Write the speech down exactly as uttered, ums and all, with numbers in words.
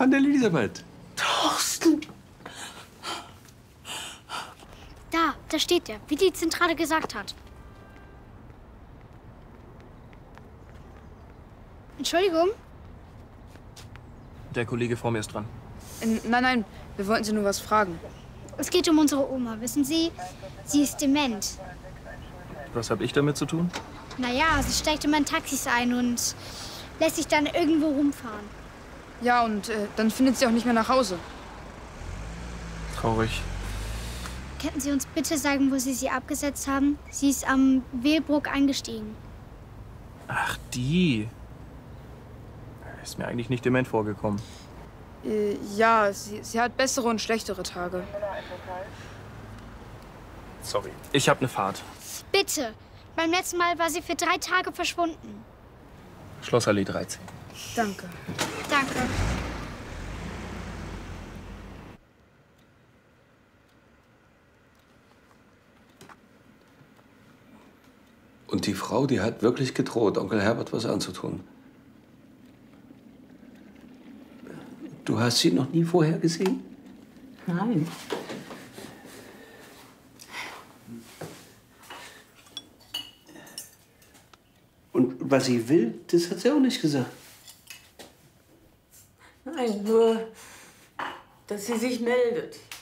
Tante Elisabeth. Thorsten! Da, da steht er, wie die Zentrale gesagt hat. Entschuldigung? Der Kollege vor mir ist dran. Nein, nein, wir wollten Sie nur was fragen. Es geht um unsere Oma, wissen Sie? Sie ist dement. Was habe ich damit zu tun? Naja, sie steigt immer in Taxis ein und lässt sich dann irgendwo rumfahren. Ja, und äh, dann findet sie auch nicht mehr nach Hause. Traurig. Könnten Sie uns bitte sagen, wo Sie sie abgesetzt haben? Sie ist am Wehlbruck eingestiegen. Ach, die. Ist mir eigentlich nicht dement vorgekommen. Äh, ja, sie, sie hat bessere und schlechtere Tage. Sorry. Ich habe eine Fahrt. Bitte! Beim letzten Mal war sie für drei Tage verschwunden. Schlossallee dreizehn. Danke. Danke. Und die Frau, die hat wirklich gedroht, Onkel Herbert was anzutun. Du hast sie noch nie vorher gesehen? Nein. Und was sie will, das hat sie auch nicht gesagt. Nein, nur, dass sie sich meldet.